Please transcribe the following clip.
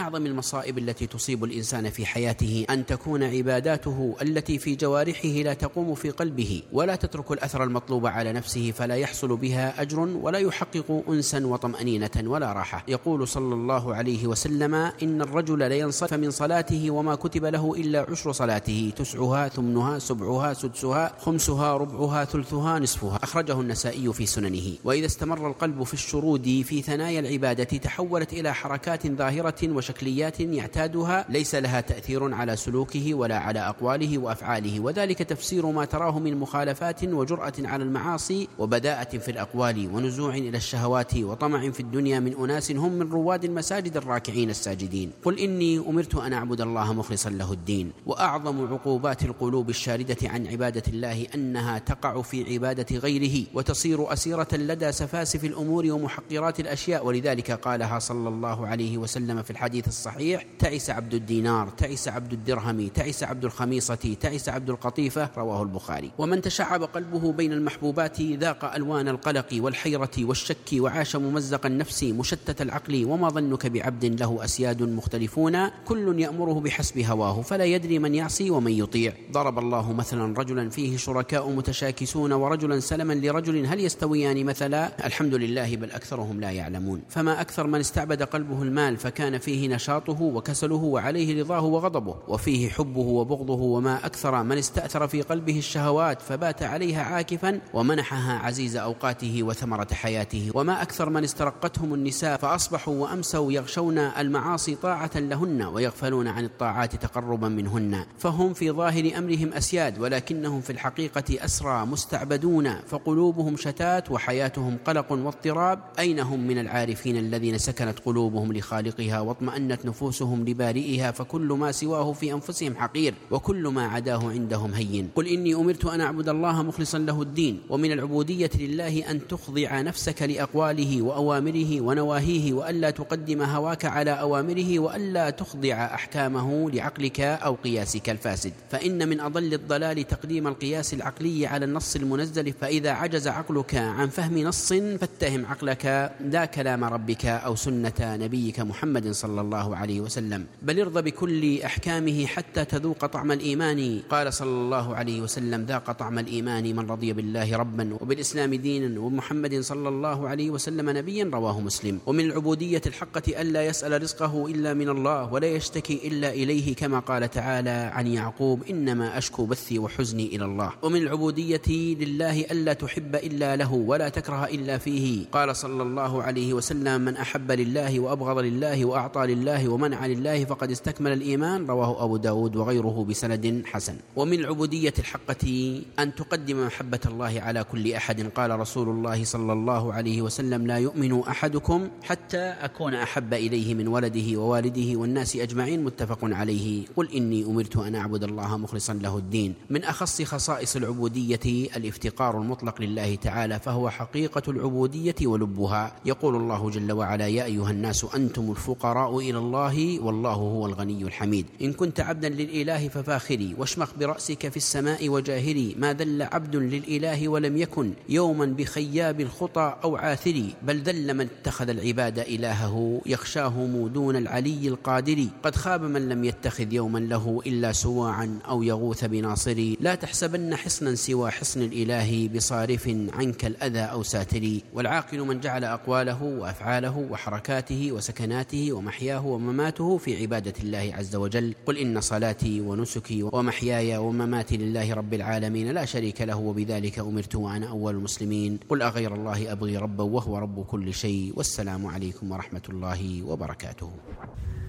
أعظم المصائب التي تصيب الإنسان في حياته أن تكون عباداته التي في جوارحه لا تقوم في قلبه ولا تترك الأثر المطلوب على نفسه، فلا يحصل بها أجر ولا يحقق أنسا وطمأنينة ولا راحة. يقول صلى الله عليه وسلم: إن الرجل لينصرف من صلاته وما كتب له إلا 10 صلاته، 9ها 8ها 7ها 6ها 5ها ربعها 3ها نصفها. أخرجه النسائي في سننه. وإذا استمر القلب في الشرود في ثنايا العبادة تحولت إلى حركات ظاهرة وشكليات يعتادها ليس لها تأثير على سلوكه ولا على أقواله وأفعاله، وذلك تفسير ما تراه من مخالفات وجرأة على المعاصي وبداءة في الأقوال ونزوع إلى الشهوات وطمع في الدنيا من أناس هم من رواد المساجد الراكعين الساجدين. قل إني أمرت أن أعبد الله مخلصا له الدين. وأعظم عقوبات القلوب الشاردة عن عبادة الله أنها تقع في عبادة غيره وتصير أسيرة لدى سفاسف الأمور ومحقرات الأشياء، ولذلك قالها صلى الله عليه وسلم في الحديث الصحيح: تعس عبد الدينار، تعس عبد الدرهم، تعس عبد الخميصة، تعس عبد القطيفة. رواه البخاري. ومن تشعب قلبه بين المحبوبات ذاق ألوان القلق والحيرة والشك وعاش ممزق النفس مشتت العقل. وما ظنك بعبد له أسياد مختلفون كل يأمره بحسب هواه فلا يدري من يعصي ومن يطيع. ضرب الله مثلا رجلا فيه شركاء متشاكسون ورجلا سلما لرجل هل يستويان مثلا؟ الحمد لله بل أكثرهم لا يعلمون. فما أكثر من استعبد قلبه المال فكان فيه نشاطه وكسله وعليه رضاه وغضبه وفيه حبه وبغضه، وما أكثر من استأثر في قلبه الشهوات فبات عليها عاكفا ومنحها عزيز أوقاته وثمرة حياته، وما أكثر من استرقتهم النساء فأصبحوا وأمسوا يغشون المعاصي طاعة لهن ويغفلون عن الطاعات تقربا منهن، فهم في ظاهر أمرهم أسياد ولكنهم في الحقيقة أسرى مستعبدون، فقلوبهم شتات وحياتهم قلق واضطراب. أين هم من العارفين الذين سكنت قلوبهم لخالقها واطمأنت نفوسهم لبارئها؟ فكل ما سواه في أنفسهم حقير وكل ما عداه عندهم هين. قل إني أمرت أن أعبد الله مخلصا له الدين. ومن العبودية لله أن تخضع نفسك لأقواله وأوامره ونواهيه، وألا تقدم هواك على أوامره، وألا تخضع أحكامه لعقلك أو قياسك الفاسد، فإن من أضل الضلال تقديم القياس العقلي على النص المنزل. فإذا عجز عقلك عن فهم نص فاتهم عقلك لا كلام ربك أو سنة نبيك محمد صلى الله عليه وسلم، بل ارض بكل أحكامه حتى تذوق طعم الإيمان. قال صلى الله عليه وسلم: ذاق طعم الإيمان من رضي بالله ربا وبالإسلام دينا ومحمد صلى الله عليه وسلم نبيا. رواه مسلم. ومن العبودية الحقة ألا يسأل رزقه إلا من الله ولا يشتكي إلا إليه، كما قال تعالى عن يعقوب: إنما أشكو بثي وحزني إلى الله. ومن العبودية لله ألا تحب إلا له ولا تكره إلا فيه. قال صلى الله عليه وسلم: من أحب لله وأبغض لله وأعطى لله ومنع لله فقد استكمل الإيمان. رواه أبو داود وغيره بسند حسن. ومن العبودية الحقة أن تقدم محبة الله على كل أحد. قال رسول الله صلى الله عليه وسلم: لا يؤمن أحدكم حتى أكون أحب إليه من ولده ووالده والناس أجمعين. متفق عليه. قل إني أمرت أن أعبد الله مخلصا له الدين. من أخص خصائص العبودية الافتقار المطلق لله تعالى، فهو حقيقة العبودية ولبها. يقول الله جل وعلا: يا أيها الناس أنتم الفقراء إلى الله والله هو الغني الحميد. إن كنت عبدا للإله ففاخري واشمخ برأسك في السماء وجاهري. ما ذل عبد للإله ولم يكن يوما بخياب الخطى أو عاثري، بل ذل من اتخذ العباد إلهه يخشاهم دون العلي القادر. قد خاب من لم يتخذ يوما له إلا سواعا أو يغوث بناصري. لا تحسبن حصنا سوى حصن الإله بصارف عنك الأذى أو ساتري. والعاقل من جعل أقواله وأفعاله وحركاته وسكناته ومحياه ومماته في عبادة الله عز وجل. قل إن صلاتي ونسكي ومحياي ومماتي لله رب العالمين لا شريك له وبذلك أمرت وأنا أول المسلمين. قل أغير الله أبغي ربا وهو رب كل شيء. والسلام عليكم ورحمة الله وبركاته.